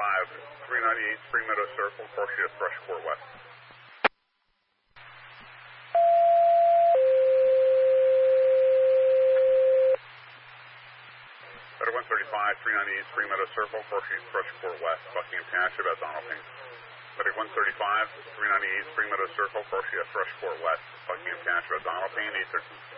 398 Spring Meadow Circle, Corsia, Freshport West. Better 135, 398 Spring Meadow Circle, Corsia, Freshport West, Buckingham Township, at Donald Payne. Better 135, 398 Spring Meadow Circle, Corsia, Freshport West, Buckingham Township, at Donald Payne, 813.